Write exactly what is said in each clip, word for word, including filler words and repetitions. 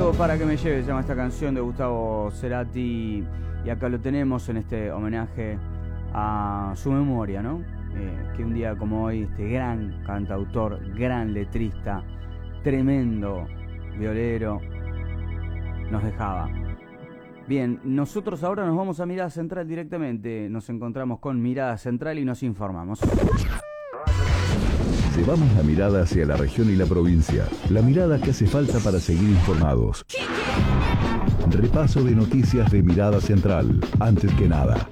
llevo para que me lleve, se llama esta canción de Gustavo Cerati, y acá lo tenemos en este homenaje a su memoria, ¿no? Eh, que un día como hoy este gran cantautor, gran letrista, tremendo violero nos dejaba. Bien, nosotros ahora nos vamos a Mirada Central directamente, nos encontramos con Mirada Central y nos informamos. Llevamos la mirada hacia la región y la provincia, la mirada que hace falta para seguir informados. Repaso de noticias de Mirada Central, antes que nada.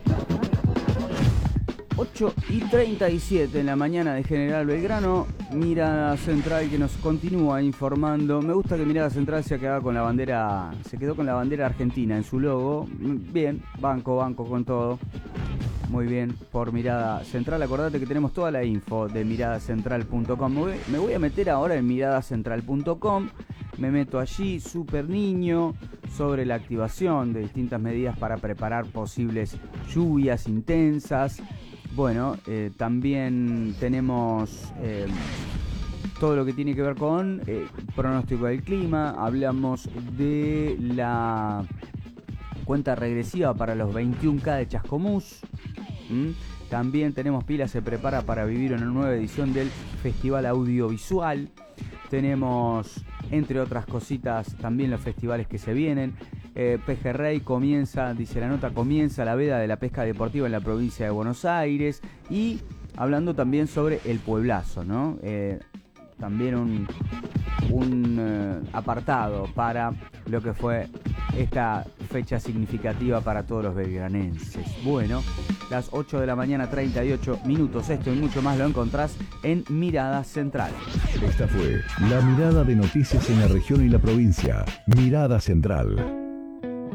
ocho y treinta y siete en la mañana de General Belgrano, Mirada Central que nos continúa informando. Me gusta que Mirada Central se quedó con la bandera, se quedó con la bandera argentina en su logo. Bien, banco, banco con todo. Muy bien, por Mirada Central. Acordate que tenemos toda la info de mirada central punto com. Me voy, me voy a meter ahora en mirada central punto com. Me meto allí, Super Niño, sobre la activación de distintas medidas para preparar posibles lluvias intensas. Bueno, eh, también tenemos eh, todo lo que tiene que ver con eh, pronóstico del clima. Hablamos de la cuenta regresiva para los veintiún K de Chascomús. ¿Mm? También tenemos Pila se prepara para vivir una nueva edición del Festival Audiovisual. Tenemos, entre otras cositas, también los festivales que se vienen. Eh, Pejerrey comienza, dice la nota, comienza la veda de la pesca deportiva en la provincia de Buenos Aires. Y hablando también sobre el Pueblazo, ¿no? Eh, también un, un eh, apartado para lo que fue esta fecha significativa para todos los belgranenses. Bueno, las ocho de la mañana, treinta y ocho minutos. Esto y mucho más lo encontrás en Mirada Central. Esta fue la mirada de noticias en la región y la provincia. Mirada Central.